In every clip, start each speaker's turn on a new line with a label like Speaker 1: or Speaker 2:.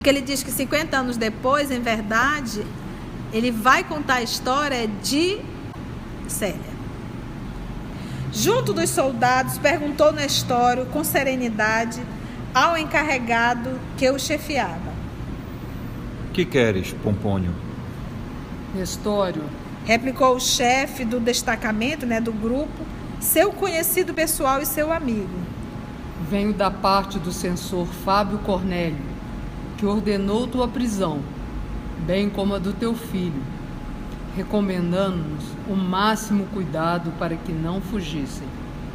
Speaker 1: Porque ele diz que 50 anos depois, em verdade, ele vai contar a história de Célia. Junto dos soldados, perguntou Nestório com serenidade ao encarregado que o chefiava:
Speaker 2: Que queres, Pompônio?
Speaker 3: Nestório,
Speaker 1: replicou o chefe do destacamento, do grupo, seu conhecido pessoal e seu amigo.
Speaker 3: venho da parte do censor Fábio Cornélio, que ordenou tua prisão, bem como a do teu filho, recomendando-nos o máximo cuidado para que não fugissem.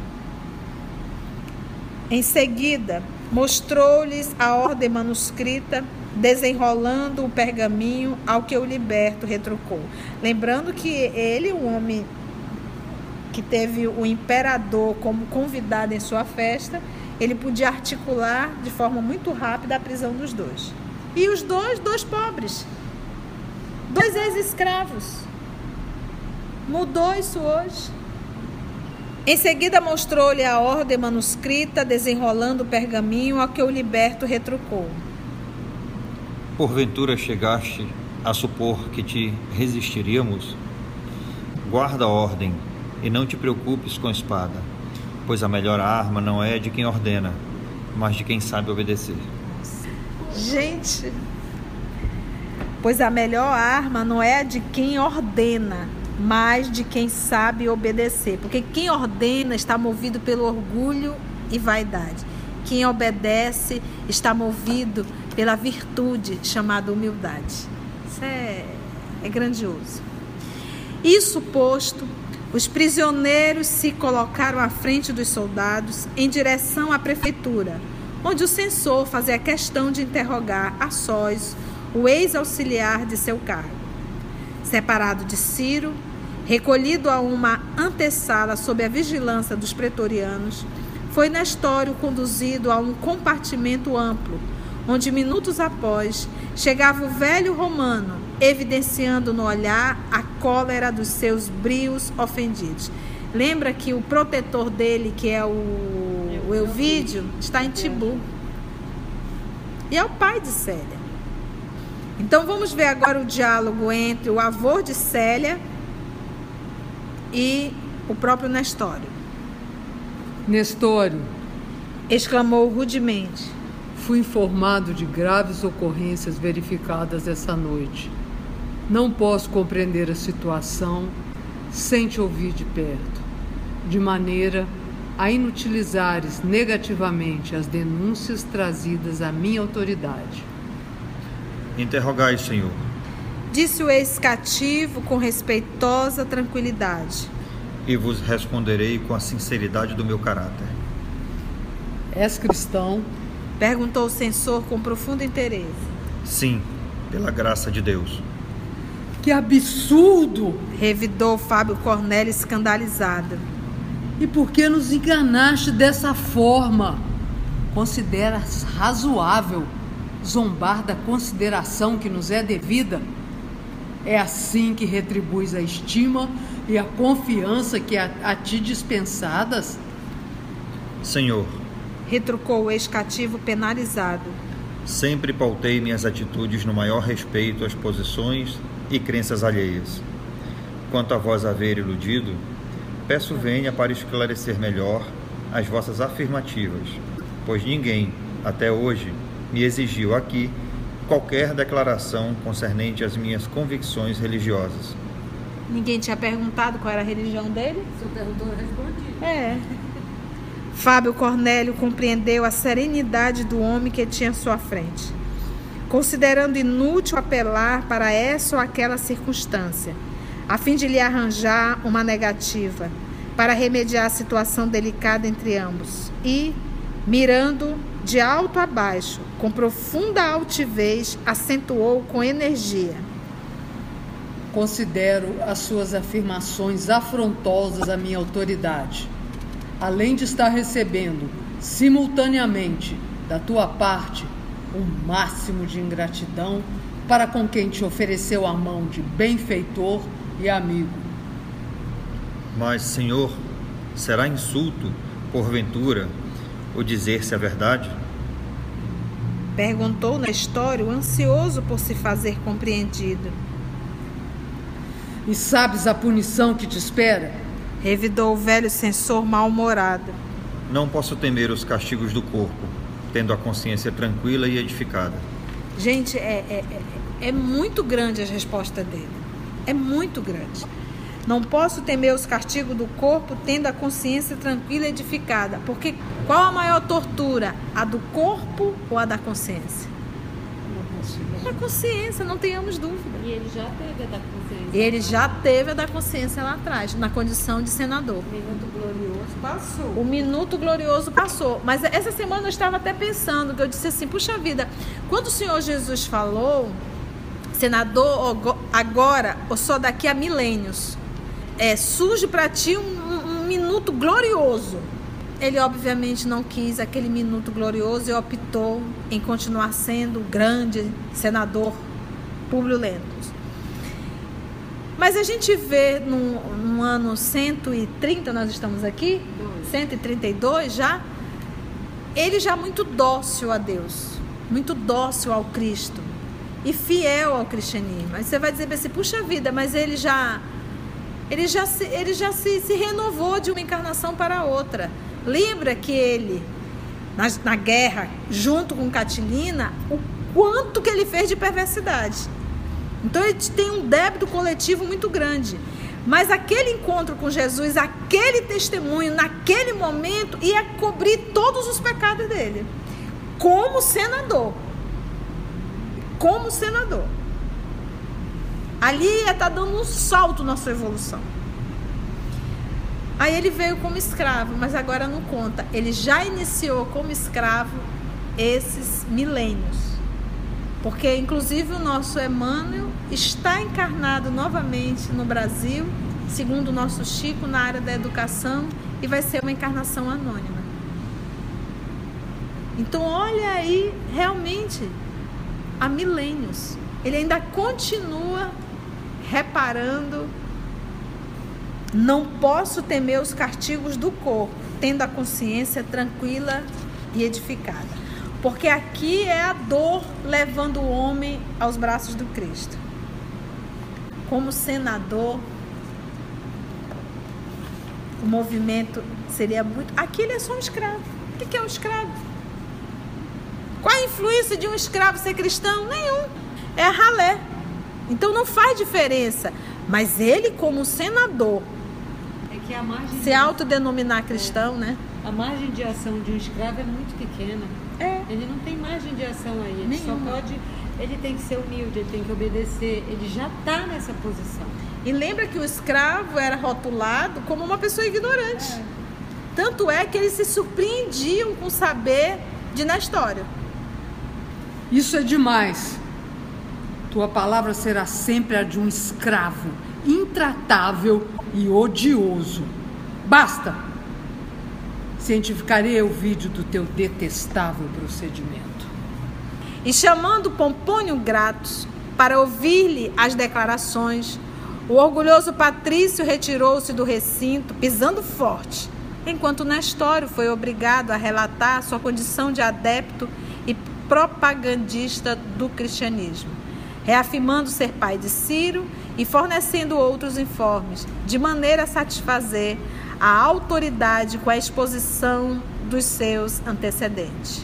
Speaker 1: Em seguida, mostrou-lhes a ordem manuscrita, desenrolando o pergaminho, ao que o liberto retrucou. Lembrando que ele, o homem que teve o imperador como convidado em sua festa, ele podia articular de forma muito rápida a prisão dos dois. E os dois pobres, 2 ex-escravos. Mudou isso hoje. Em seguida mostrou-lhe a ordem manuscrita, desenrolando o pergaminho, ao que o liberto retrucou:
Speaker 2: Porventura chegaste a supor que te resistiríamos? Guarda a ordem e não te preocupes com a espada, pois a melhor arma não é de quem ordena, mas de quem sabe obedecer.
Speaker 1: Gente, pois a melhor arma não é a de quem ordena, mas de quem sabe obedecer. Porque quem ordena está movido pelo orgulho e vaidade. Quem obedece está movido pela virtude chamada humildade. Isso é grandioso. Isso posto, os prisioneiros se colocaram à frente dos soldados em direção à prefeitura, onde o censor fazia questão de interrogar a sós o ex-auxiliar de seu cargo. Separado de Ciro, recolhido a uma antessala sob a vigilância dos pretorianos, foi Nestório conduzido a um compartimento amplo, onde minutos após chegava o velho romano, evidenciando no olhar a cólera dos seus brios ofendidos. Lembra que o protetor dele, que é o Elvídio, está em Tibu. E é o pai de Célia. Então vamos ver agora o diálogo entre o avô de Célia e o próprio Nestório.
Speaker 3: Nestório,
Speaker 1: exclamou rudemente:
Speaker 3: fui informado de graves ocorrências verificadas essa noite. Não posso compreender a situação sem te ouvir de perto, de maneira a inutilizares negativamente as denúncias trazidas à minha autoridade.
Speaker 2: Interrogai, senhor,
Speaker 1: disse o ex-cativo com respeitosa tranquilidade,
Speaker 2: e vos responderei com a sinceridade do meu caráter.
Speaker 3: És cristão?
Speaker 1: perguntou o censor com profundo interesse.
Speaker 2: Sim, pela graça de Deus.
Speaker 3: Que absurdo!
Speaker 1: Revidou Fábio Cornélio escandalizado.
Speaker 3: E por que nos enganaste dessa forma? Consideras razoável zombar da consideração que nos é devida? É assim que retribuis a estima e a confiança que a ti dispensadas?
Speaker 2: Senhor,
Speaker 1: retrucou o ex-cativo penalizado,
Speaker 2: sempre pautei minhas atitudes no maior respeito às posições e crenças alheias. Quanto a vós haver iludido, peço venha para esclarecer melhor as vossas afirmativas, pois ninguém, até hoje, me exigiu aqui qualquer declaração concernente às minhas convicções religiosas.
Speaker 1: Ninguém tinha perguntado qual era a religião dele?
Speaker 3: Se eu perguntou, eu respondi.
Speaker 1: Fábio Cornélio compreendeu a serenidade do homem que tinha à sua frente, considerando inútil apelar para essa ou aquela circunstância, a fim de lhe arranjar uma negativa para remediar a situação delicada entre ambos, e, mirando de alto a baixo, com profunda altivez, acentuou com energia:
Speaker 3: considero as suas afirmações afrontosas à minha autoridade, além de estar recebendo simultaneamente da tua parte o máximo de ingratidão para com quem te ofereceu a mão de benfeitor e amigo.
Speaker 2: Mas, senhor, será insulto, porventura, o dizer-se a verdade?
Speaker 1: Perguntou Nestório, ansioso por se fazer compreendido.
Speaker 3: E sabes a punição que te espera?
Speaker 1: Revidou o velho censor mal-humorado.
Speaker 2: Não posso temer os castigos do corpo, tendo a consciência tranquila e edificada.
Speaker 1: Gente, é muito grande a resposta dele. É muito grande. Não posso temer os castigos do corpo, tendo a consciência tranquila e edificada. Porque qual a maior tortura? A do corpo ou a da consciência? A consciência, não tenhamos dúvida.
Speaker 4: E ele já teve a da consciência.
Speaker 1: Ele já teve a da consciência lá atrás, na condição de senador.
Speaker 4: O minuto glorioso passou.
Speaker 1: O minuto glorioso passou. Mas essa semana eu estava até pensando, que eu disse assim, puxa vida, quando o Senhor Jesus falou, senador, agora ou só daqui a milênios, surge para ti um minuto glorioso. Ele obviamente não quis aquele minuto glorioso e optou em continuar sendo o grande senador Públio Lentulus. Mas a gente vê no ano 130, nós estamos aqui, 132 já, ele já muito dócil a Deus, muito dócil ao Cristo e fiel ao cristianismo. Aí você vai dizer assim, puxa vida, mas ele já se renovou de uma encarnação para outra. Lembra que ele, na guerra, junto com Catilina, o quanto que ele fez de perversidade. Então ele tem um débito coletivo muito grande. Mas aquele encontro com Jesus, aquele testemunho, naquele momento, ia cobrir todos os pecados dele. Como senador. Como senador. Ali ia estar dando um salto na sua evolução. Aí ele veio como escravo, mas agora não conta. Ele já iniciou como escravo esses milênios. Porque, inclusive, o nosso Emmanuel está encarnado novamente no Brasil, segundo o nosso Chico, na área da educação, e vai ser uma encarnação anônima. Então, olha aí, realmente, há milênios. Ele ainda continua reparando. Não posso temer os castigos do corpo, tendo a consciência tranquila e edificada. Porque aqui é a dor levando o homem aos braços do Cristo. Como senador, o movimento seria muito... Aqui ele é só um escravo. O que é um escravo? Qual a influência de um escravo ser cristão? Nenhum. É a ralé. Então não faz diferença. Mas ele, como senador,
Speaker 4: que a margem
Speaker 1: se autodenominar cristão, né?
Speaker 4: A margem de ação de um escravo é muito pequena. Ele não tem margem de ação aí. Ele
Speaker 1: Nenhuma.
Speaker 4: só pode... Ele tem que ser humilde, ele tem que obedecer. Ele já está nessa posição.
Speaker 1: E lembra que o escravo era rotulado como uma pessoa ignorante. Tanto é que eles se surpreendiam com o saber de Nestório.
Speaker 3: Isso é demais. Tua palavra será sempre a de um escravo, intratável e odioso. Basta! Cientificarei o vídeo do teu detestável procedimento.
Speaker 1: E chamando Pompônio Gratus para ouvir-lhe as declarações, o orgulhoso patrício retirou-se do recinto, pisando forte, enquanto Nestório foi obrigado a relatar sua condição de adepto e propagandista do cristianismo, reafirmando ser pai de Ciro e fornecendo outros informes, de maneira a satisfazer a autoridade com a exposição dos seus antecedentes.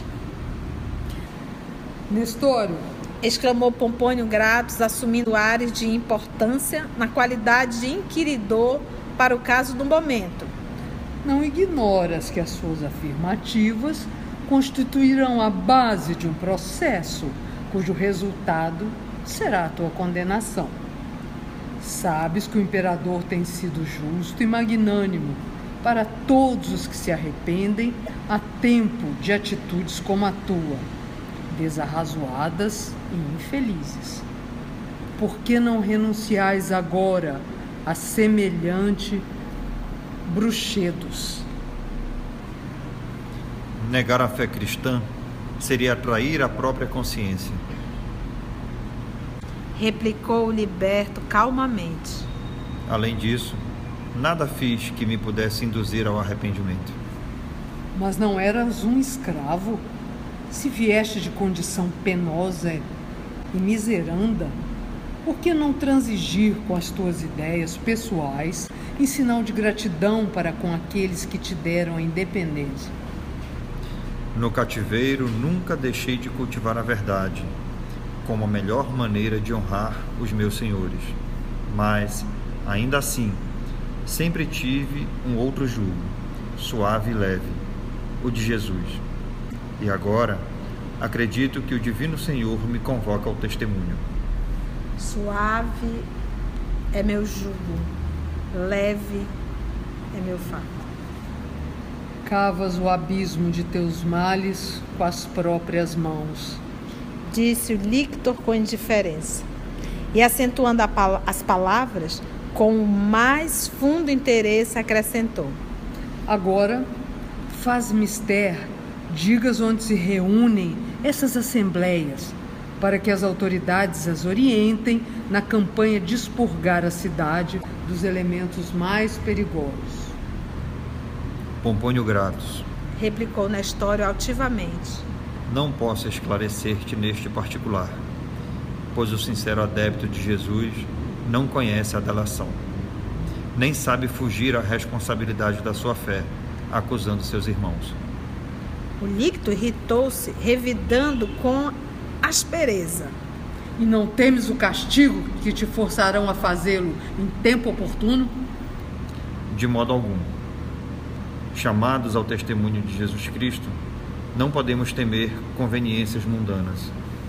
Speaker 3: Nestório,
Speaker 1: exclamou Pompônio Gratus, assumindo ares de importância na qualidade de inquiridor para o caso do momento.
Speaker 3: não ignoras que as suas afirmativas constituirão a base de um processo cujo resultado será a tua condenação. Sabes que o imperador tem sido justo e magnânimo para todos os que se arrependem a tempo de atitudes como a tua, desarrazoadas e infelizes. Por que não renunciais agora a semelhante bruxedos?
Speaker 2: Negar a fé cristã seria atrair a própria consciência.
Speaker 1: Replicou o liberto calmamente.
Speaker 2: Além disso, nada fiz que me pudesse induzir ao arrependimento.
Speaker 3: Mas não eras um escravo? Se vieste de condição penosa e miseranda, por que não transigir com as tuas ideias pessoais em sinal de gratidão para com aqueles que te deram a independência?
Speaker 2: No cativeiro nunca deixei de cultivar a verdade, como a melhor maneira de honrar os meus senhores. Mas, ainda assim, sempre tive um outro jugo, suave e leve, o de Jesus. E agora, acredito que o Divino Senhor me convoca ao testemunho.
Speaker 1: Suave é meu jugo, leve é meu fardo.
Speaker 3: Cavas o abismo de teus males com as próprias mãos,
Speaker 1: disse o lictor com indiferença, e acentuando as palavras, com o mais fundo interesse acrescentou:
Speaker 3: agora, faz mister, digas onde se reúnem essas assembleias, para que as autoridades as orientem na campanha de expurgar a cidade dos elementos mais perigosos.
Speaker 2: Pompônio Gratus,
Speaker 1: replicou Nestório altivamente,
Speaker 2: não posso esclarecer-te neste particular, pois o sincero adepto de Jesus não conhece a delação, nem sabe fugir à responsabilidade da sua fé, acusando seus irmãos.
Speaker 1: O lictor irritou-se, revidando com aspereza.
Speaker 3: E não temes o castigo que te forçarão a fazê-lo em tempo oportuno?
Speaker 2: De modo algum. Chamados ao testemunho de Jesus Cristo, não podemos temer conveniências mundanas.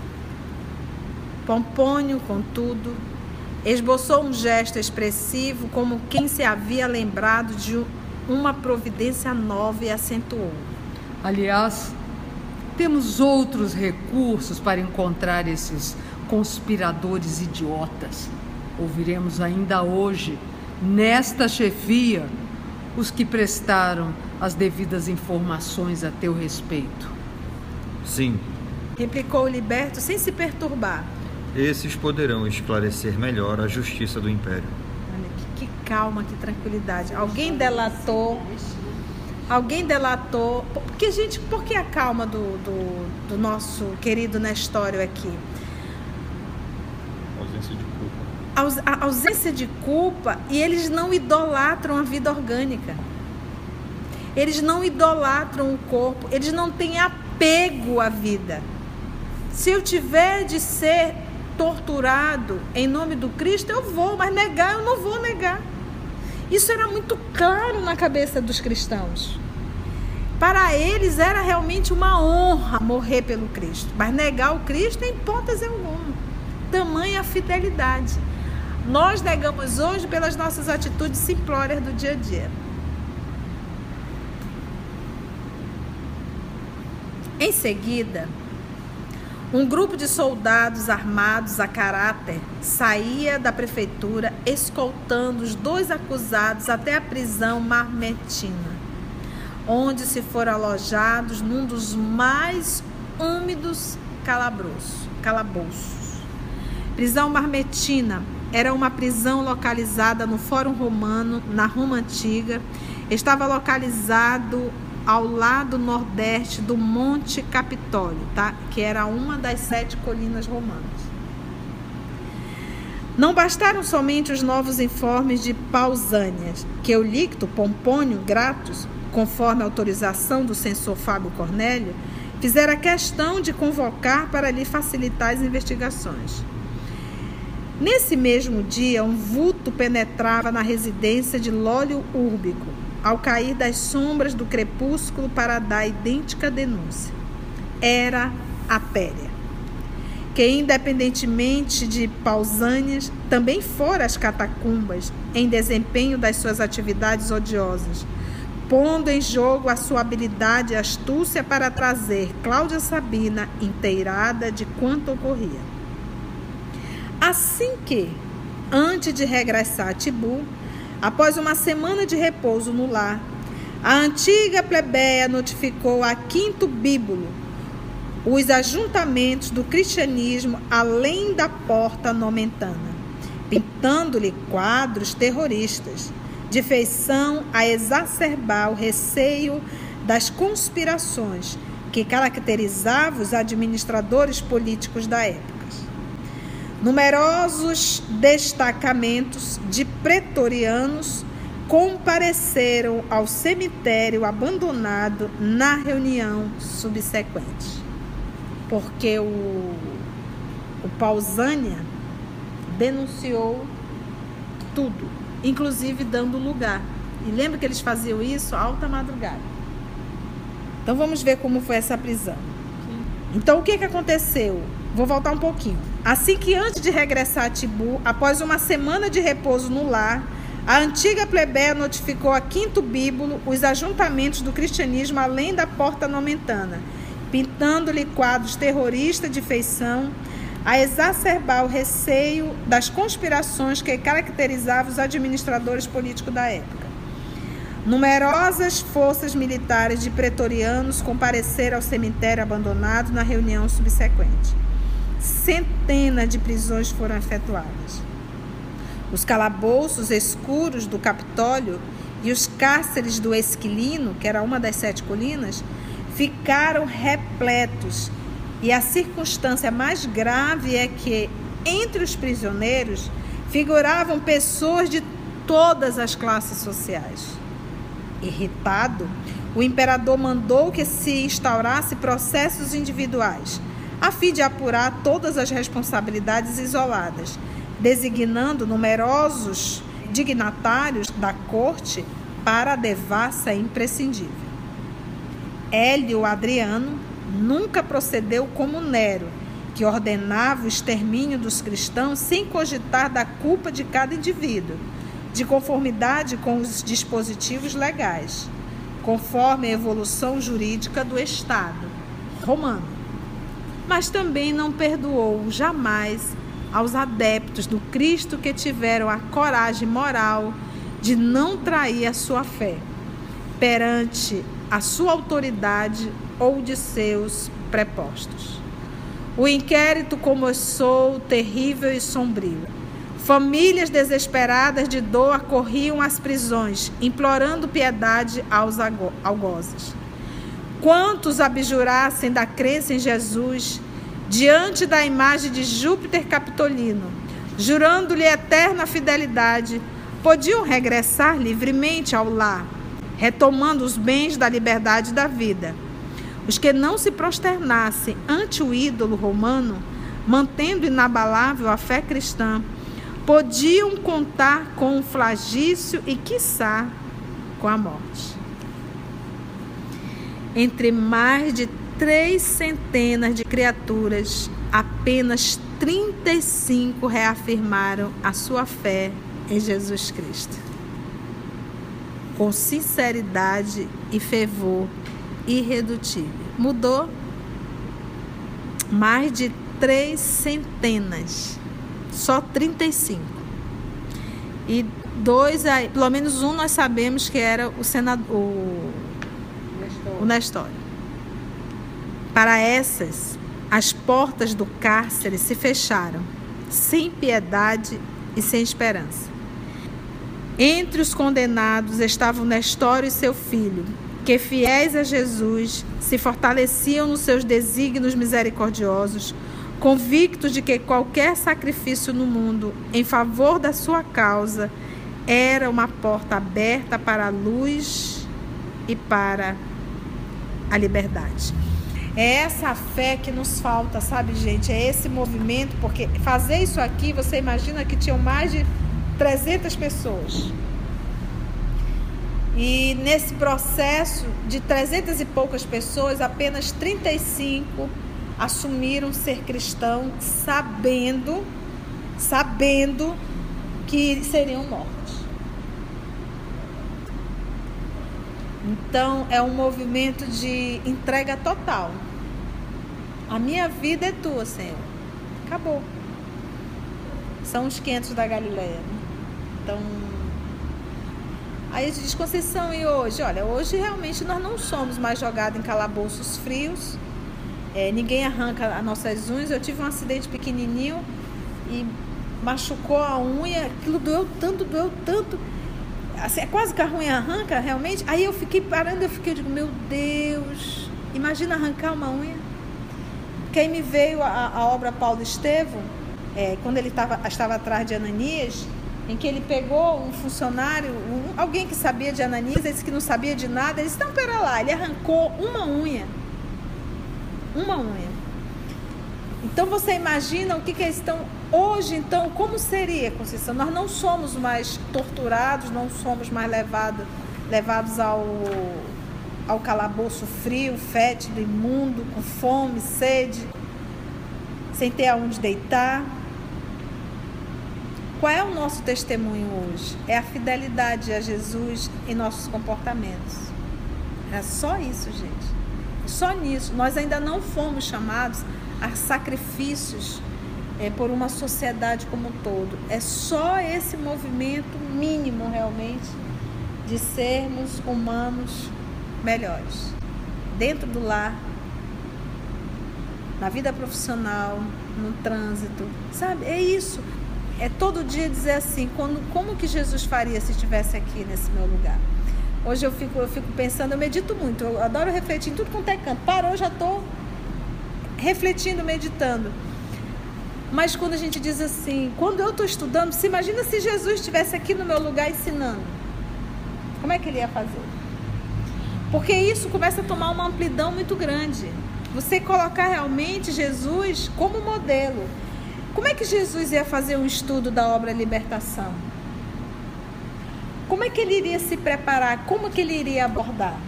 Speaker 1: Pompônio, contudo, esboçou um gesto expressivo, como quem se havia lembrado de uma providência nova, e acentuou:
Speaker 3: aliás, temos outros recursos para encontrar esses conspiradores idiotas. Ouviremos ainda hoje, nesta chefia, os que prestaram as devidas informações a teu respeito.
Speaker 2: Sim,
Speaker 1: replicou o liberto sem se perturbar.
Speaker 2: Esses poderão esclarecer melhor a justiça do Império.
Speaker 1: Olha, que calma, que tranquilidade. Alguém delatou. Porque, gente, por que a calma do nosso querido Nestório aqui?
Speaker 2: Ausência de culpa.
Speaker 1: A ausência de culpa, e eles não idolatram a vida orgânica. Eles não idolatram o corpo, eles não têm apego à vida. Se eu tiver de ser torturado em nome do Cristo, eu vou, mas negar eu não vou negar. Isso era muito claro na cabeça dos cristãos. Para eles era realmente uma honra morrer pelo Cristo, mas negar o Cristo em hipótese alguma. Tamanha a fidelidade. Nós negamos hoje pelas nossas atitudes simplórias do dia a dia. Em seguida, um grupo de soldados armados a caráter saía da prefeitura, escoltando os dois acusados até a prisão marmetina, onde se foram alojados num dos mais úmidos calabouços. Prisão marmetina era uma prisão localizada no Fórum Romano, na Roma Antiga. Estava localizado ao lado nordeste do Monte Capitólio, tá? Que era uma das 7 colinas romanas. Não bastaram somente os novos informes de Pausânias, que o lictor Pompônio Gratus, conforme a autorização do censor Fábio Cornélio, fizera questão de convocar para lhe facilitar as investigações. Nesse mesmo dia, um vulto penetrava na residência de Lólio Úrbico, ao cair das sombras do crepúsculo para dar idêntica denúncia. Era Apéria, que, independentemente de Pausânias, também fora às catacumbas em desempenho das suas atividades odiosas, pondo em jogo a sua habilidade e astúcia para trazer Cláudia Sabina inteirada de quanto ocorria. Assim que, antes de regressar a Tibu, após uma semana de repouso no lar, a antiga plebeia notificou a Quinto Bíbulo os ajuntamentos do cristianismo além da porta nomentana, pintando-lhe quadros terroristas, de feição a exacerbar o receio das conspirações que caracterizava os administradores políticos da época. Numerosos destacamentos de pretorianos compareceram ao cemitério abandonado na reunião subsequente, porque o Pausânia denunciou tudo, inclusive dando lugar. E lembra que eles faziam isso à alta madrugada. Então vamos ver como foi essa prisão. Então o que aconteceu? Vou voltar um pouquinho. Assim que antes de regressar a Tibu, após uma semana de repouso no lar, a antiga plebeia notificou a Quinto Bíbulo os ajuntamentos do cristianismo além da porta nomentana, pintando-lhe quadros terroristas de feição, a exacerbar o receio das conspirações que caracterizavam os administradores políticos da época. Numerosas forças militares de pretorianos compareceram ao cemitério abandonado na reunião subsequente. Centenas de prisões foram efetuadas. Os calabouços escuros do Capitólio e os cárceres do Esquilino, que era uma das 7 colinas, ficaram repletos. E a circunstância mais grave é que, entre os prisioneiros, figuravam pessoas de todas as classes sociais. Irritado, o imperador mandou que se instaurasse processos individuais, a fim de apurar todas as responsabilidades isoladas, designando numerosos dignatários da corte para a devassa imprescindível. Hélio Adriano nunca procedeu como Nero, que ordenava o extermínio dos cristãos sem cogitar da culpa de cada indivíduo, de conformidade com os dispositivos legais, conforme a evolução jurídica do Estado romano. Mas também não perdoou jamais aos adeptos do Cristo que tiveram a coragem moral de não trair a sua fé perante a sua autoridade ou de seus prepostos. O inquérito começou terrível e sombrio. Famílias desesperadas de dor acorriam às prisões, implorando piedade aos algozes. Quantos abjurassem da crença em Jesus diante da imagem de Júpiter Capitolino, jurando-lhe eterna fidelidade, podiam regressar livremente ao lar, retomando os bens da liberdade e da vida. Os que não se prosternassem ante o ídolo romano, mantendo inabalável a fé cristã, podiam contar com o flagício e, quiçá, com a morte. Entre mais de 300 de criaturas, apenas 35 reafirmaram a sua fé em Jesus Cristo, com sinceridade e fervor irredutível. Mudou mais de 300, só 35. E 2, pelo menos um nós sabemos que era o senador, o Nestório. Para essas, as portas do cárcere se fecharam, sem piedade e sem esperança. Entre os condenados estavam Nestório e seu filho, que, fiéis a Jesus, se fortaleciam nos seus desígnios misericordiosos, convictos de que qualquer sacrifício no mundo em favor da sua causa era uma porta aberta para a luz e para a liberdade. É essa fé que nos falta, sabe, gente? É esse movimento, porque fazer isso aqui, você imagina que tinham mais de 300 pessoas. E nesse processo de 300 e poucas pessoas, apenas 35 assumiram ser cristão, sabendo que seriam mortos. Então, é um movimento de entrega total. A minha vida é tua, Senhor. Acabou. São os 500 da Galileia. Então, aí a gente diz, Conceição, e hoje? Olha, hoje realmente nós não somos mais jogados em calabouços frios. Ninguém arranca as nossas unhas. Eu tive um acidente pequenininho e machucou a unha. Aquilo doeu tanto. Assim, é quase que a unha arranca, realmente. Aí eu fiquei parando, eu digo, meu Deus, Imagina arrancar uma unha. Porque aí me veio a obra Paulo Estevão, quando ele estava atrás de Ananias, em que ele pegou um funcionário, alguém que sabia de Ananias, esse que não sabia de nada, ele disse, não, pera lá, ele arrancou uma unha. Uma unha. Então você imagina o que eles estão hoje, então, como seria, Conceição? Nós não somos mais torturados, não somos mais levados ao calabouço frio, fétido, imundo, com fome, sede, sem ter aonde deitar. Qual é o nosso testemunho hoje? É a fidelidade a Jesus em nossos comportamentos. É só isso, gente. Só nisso. Nós ainda não fomos chamados a sacrifícios por uma sociedade como um todo. É só esse movimento mínimo, realmente, de sermos humanos melhores. Dentro do lar, na vida profissional, no trânsito, sabe? É isso. É todo dia dizer assim, como que Jesus faria se estivesse aqui nesse meu lugar? Hoje eu fico pensando, eu medito muito, eu adoro refletir em tudo quanto é canto. Parou, eu já estou refletindo, meditando. Mas quando a gente diz assim, quando eu estou estudando, se imagina se Jesus estivesse aqui no meu lugar ensinando. Como é que ele ia fazer? Porque isso começa a tomar uma amplidão muito grande. Você colocar realmente Jesus como modelo. Como é que Jesus ia fazer um estudo da obra Libertação? Como é que ele iria se preparar? Como que ele iria abordar?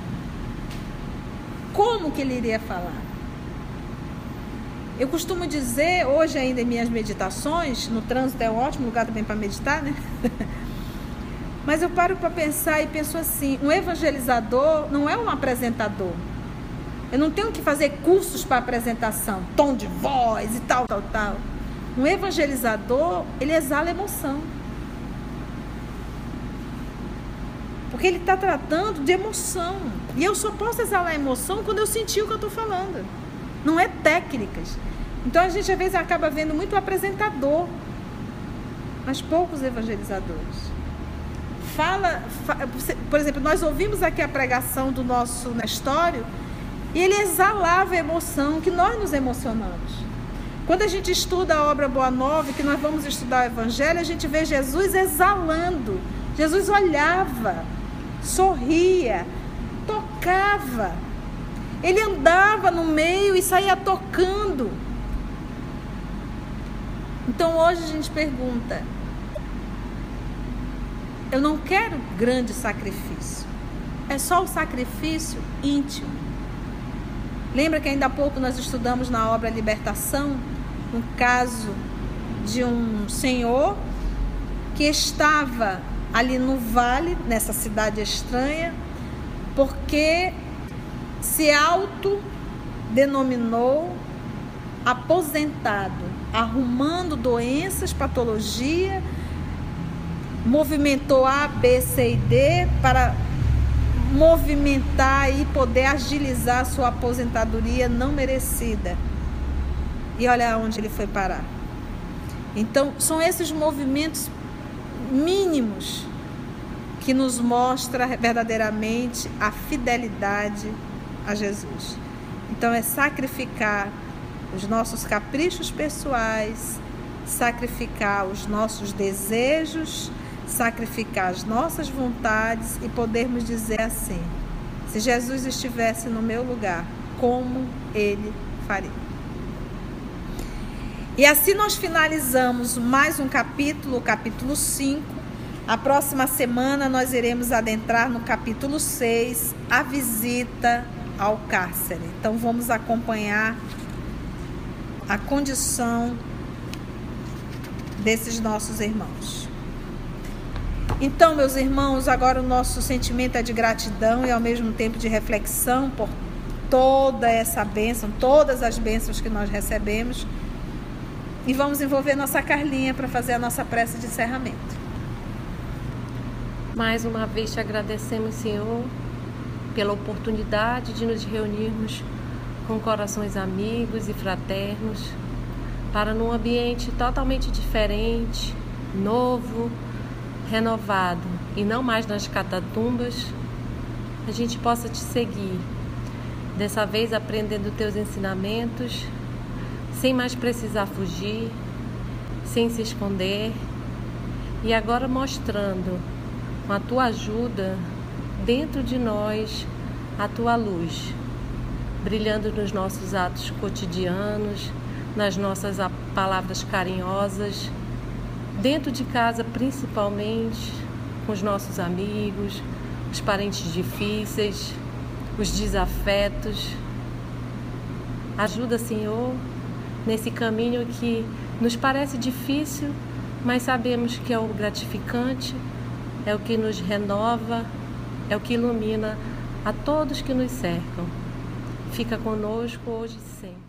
Speaker 1: Como que ele iria falar? Eu costumo dizer, hoje ainda em minhas meditações, no trânsito é um ótimo lugar também para meditar, né? Mas eu paro para pensar e penso assim, um evangelizador não é um apresentador. Eu não tenho que fazer cursos para apresentação, tom de voz e tal. Um evangelizador, ele exala emoção. Porque ele está tratando de emoção. E eu só posso exalar emoção quando eu sentir o que eu estou falando. Não é técnicas. Então a gente às vezes acaba vendo muito apresentador, mas poucos evangelizadores. Por exemplo, nós ouvimos aqui a pregação do nosso Nestório e ele exalava a emoção, que nós nos emocionamos. Quando a gente estuda a obra Boa Nova, que nós vamos estudar o Evangelho, a gente vê Jesus exalando. Jesus olhava, sorria, tocava. Ele andava no meio e saía tocando. Então hoje a gente pergunta, eu não quero grande sacrifício, é só o sacrifício íntimo. Lembra que ainda há pouco nós estudamos na obra Libertação, um caso de um senhor que estava ali no vale, nessa cidade estranha, porque se autodenominou aposentado, arrumando doenças, patologia, movimentou A, B, C e D para movimentar e poder agilizar a sua aposentadoria não merecida. E olha onde ele foi parar. Então, são esses movimentos mínimos que nos mostra verdadeiramente a fidelidade a Jesus. Então é sacrificar os nossos caprichos pessoais, sacrificar os nossos desejos, sacrificar as nossas vontades e podermos dizer assim, se Jesus estivesse no meu lugar, como ele faria? E assim nós finalizamos mais um capítulo, o capítulo 5. A próxima semana nós iremos adentrar no capítulo 6, a visita ao cárcere. Então vamos acompanhar a condição desses nossos irmãos. Então, meus irmãos, agora o nosso sentimento é de gratidão e ao mesmo tempo de reflexão por toda essa bênção, todas as bênçãos que nós recebemos. E vamos envolver nossa Carlinha para fazer a nossa prece de encerramento.
Speaker 5: Mais uma vez te agradecemos, Senhor, pela oportunidade de nos reunirmos com corações amigos e fraternos para num ambiente totalmente diferente, novo, renovado e não mais nas catatumbas, a gente possa te seguir Dessa vez aprendendo teus ensinamentos, sem mais precisar fugir, sem se esconder, e agora mostrando, com a tua ajuda, dentro de nós, a tua luz, brilhando nos nossos atos cotidianos, nas nossas palavras carinhosas, dentro de casa principalmente, com os nossos amigos, os parentes difíceis, os desafetos. Ajuda, Senhor, nesse caminho que nos parece difícil, mas sabemos que é o gratificante, é o que nos renova, é o que ilumina a todos que nos cercam. Fica conosco hoje e sempre.